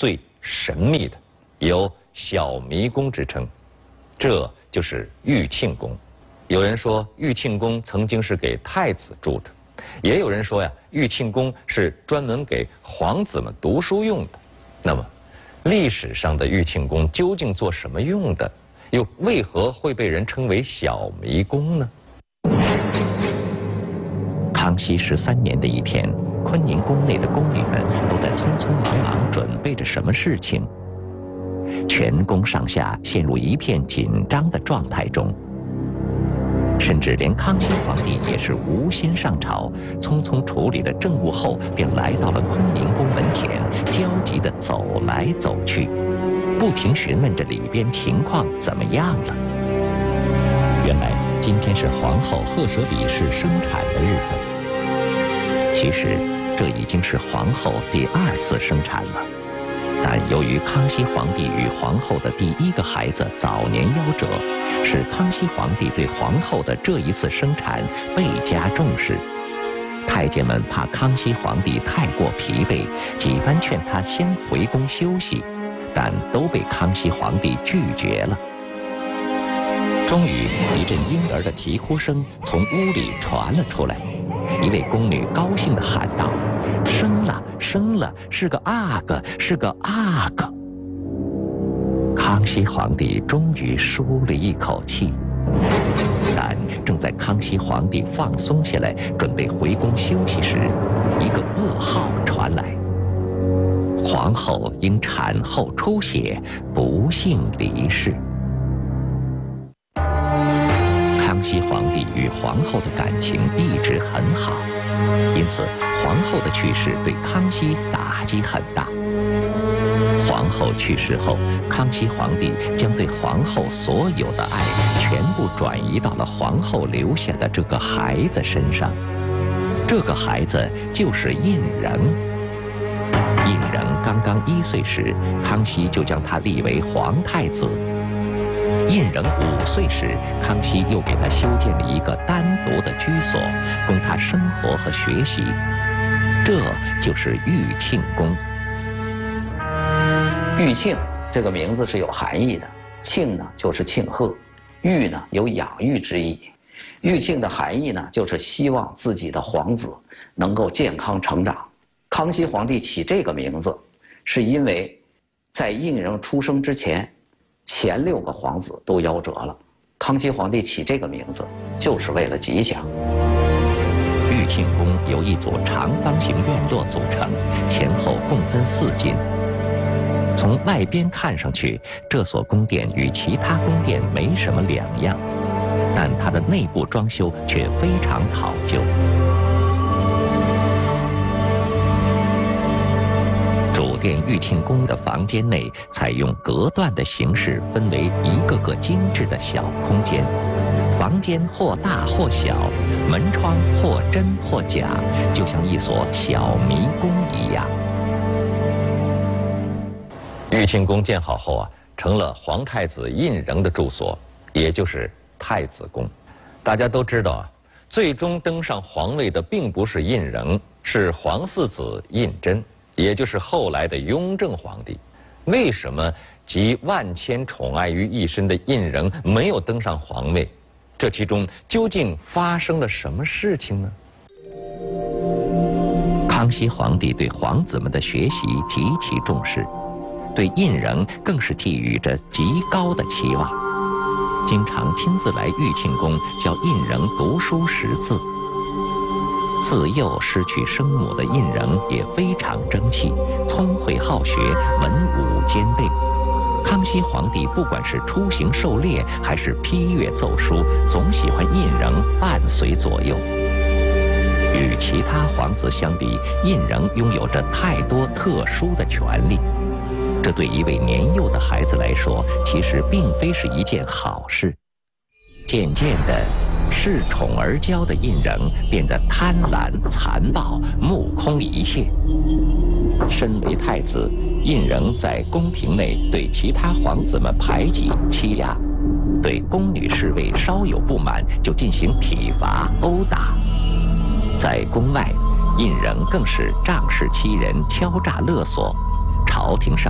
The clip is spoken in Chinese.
最神秘的，有小迷宫之称。这就是玉庆宫。有人说玉庆宫曾经是给太子住的，也有人说呀，玉庆宫是专门给皇子们读书用的。那么，历史上的玉庆宫究竟做什么用的？又为何会被人称为小迷宫呢？ 康熙13年的一天，坤宁宫内的宫女们都在匆匆忙忙准备着什么事情，全宫上下陷入一片紧张的状态中。甚至连康熙皇帝也是无心上朝，匆匆处理了政务后，便来到了坤宁宫门前，焦急地走来走去，不停询问着里边情况怎么样了。原来今天是皇后赫舍里氏生产的日子。其实这已经是皇后第2次生产了，但由于康熙皇帝与皇后的第1个孩子早年夭折，使康熙皇帝对皇后的这一次生产倍加重视。太监们怕康熙皇帝太过疲惫，几番劝他先回宫休息，但都被康熙皇帝拒绝了。终于，一阵婴儿的啼哭声从屋里传了出来，一位宫女高兴地喊道：“生了，生了，是个阿哥，是个阿哥！”康熙皇帝终于舒了一口气。但正在康熙皇帝放松下来，准备回宫休息时，一个噩耗传来：皇后因产后出血，不幸离世。康熙皇帝与皇后的感情一直很好，因此皇后的去世对康熙打击很大。皇后去世后，康熙皇帝将对皇后所有的爱全部转移到了皇后留下的这个孩子身上。这个孩子就是胤禛。胤禛刚刚1岁时，康熙就将他立为皇太子。胤禛5岁时，康熙又给他修建了一个单独的居所，供他生活和学习。这就是玉庆宫。 玉庆这个名字是有含义的，庆呢就是庆贺，玉呢有养育之意。玉庆的含义呢，就是希望自己的皇子能够健康成长。康熙皇帝起这个名字，是因为在胤禛出生之前，前6个皇子都夭折了。康熙皇帝起这个名字，就是为了吉祥。 玉庆宫由一组长方形院落组成，前后共分4进。从外边看上去，这所宫殿与其他宫殿没什么两样，但它的内部装修却非常考究。主殿玉庆宫的房间内采用隔断的形式，分为一个个精致的小空间，房间或大或小，门窗或真或假，就像一所小迷宫一样。 玉庆宫建好后啊，成了皇太子胤禛的住所，也就是太子宫。大家都知道啊，最终登上皇位的并不是胤禛，是皇四子胤禛，也就是后来的雍正皇帝。为什么集万千宠爱于一身的胤禛没有登上皇位？这其中究竟发生了什么事情呢？ 康熙皇帝对皇子们的学习极其重视，对胤禛更是寄予着极高的期望，经常亲自来玉庆宫教胤禛读书识字。自幼失去生母的胤禛也非常争气，聪慧好学，文武兼备。康熙皇帝不管是出行狩猎，还是批阅奏书，总喜欢胤禛伴随左右。与其他皇子相比，胤禛拥有着太多特殊的权利，这对一位年幼的孩子来说，其实并非是一件好事。渐渐的，恃宠而骄的胤禛变得贪婪残暴，目空一切。身为太子，胤禛在宫廷内对其他皇子们排挤欺压，对宫女侍卫稍有不满就进行体罚殴打。在宫外，胤禛更是仗势欺人，敲诈勒索，朝廷上